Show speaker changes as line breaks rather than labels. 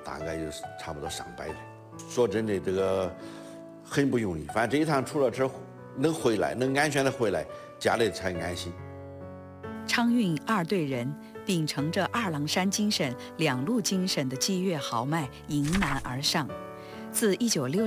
大概有差不多100人。说真的，这个很不容易。反正这一趟出了车能回来，能安全的回来，家里才安心。
昌运2队人秉承着二郎山精神、两路精神的激越豪迈，迎难而上。自1960